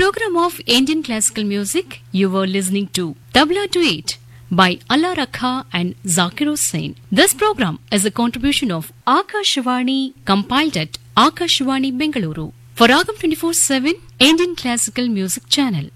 program of Indian classical music, you were listening to Tabla Duet by Allah Rakha and Zakir Hussain. This program is a contribution of Akashvani, compiled at Akashvani Bengaluru for Ragam 24/7 Indian Classical Music Channel.